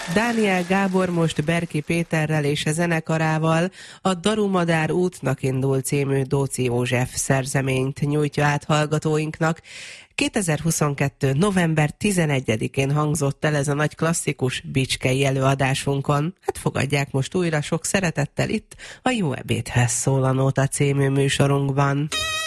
Dániel Gábor most Berki Péterrel és a zenekarával a Darumadár útnak indul című Dóczy József szerzeményt nyújtja át hallgatóinknak. 2022. november 11-én hangzott el ez a nagy klasszikus bicskei előadásunkon. Hát fogadják most újra sok szeretettel itt a Jó ebédhez szól a Nóta című műsorunkban.